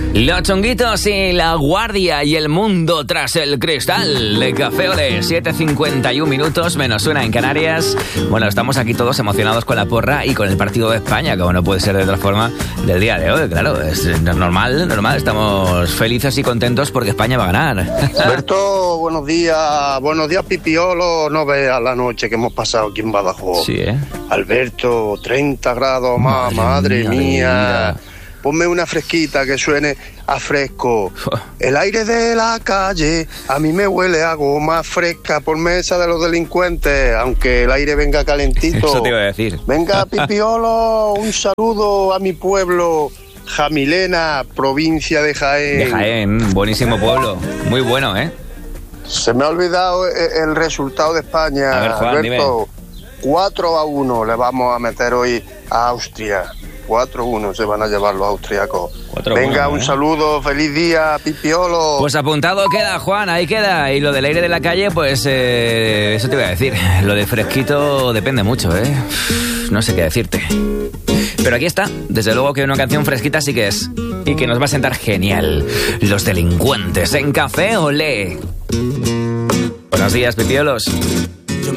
Los Chunguitos y La Guardia y el mundo tras el cristal de Café Olé. 7:51 minutos, menos una en Canarias. Bueno, estamos aquí todos emocionados con la porra y con el partido de España, como no puede ser de otra forma del día de hoy. Claro, es normal. Estamos felices y contentos porque España va a ganar. Alberto, buenos días. Buenos días, Pipiolo. No veas la noche que hemos pasado aquí en Badajoz. Sí, ¿eh? Alberto, 30 grados más, madre mía. Ponme una fresquita que suene a fresco. El aire de la calle a mí me huele a goma fresca. Ponme esa de los delincuentes, aunque el aire venga calentito. Eso te iba a decir. Venga, Pipiolo, un saludo a mi pueblo, Jamilena, provincia de Jaén. De Jaén, buenísimo pueblo. Muy bueno, ¿eh? Se me ha olvidado el resultado de España. A ver, Juan, Alberto, 4-1 le vamos a meter hoy a Austria. 4-1 se van a llevar los austriacos. 4-1, venga, un saludo, feliz día, Pipiolo. Pues apuntado queda, Juan, ahí queda. Y lo del aire de la calle, pues eso te iba a decir. Lo de fresquito depende mucho, ¿eh? No sé qué decirte. Pero aquí está, desde luego que una canción fresquita sí que es. Y que nos va a sentar genial. Los delincuentes en Café Olé. Buenos días, Pipiolos.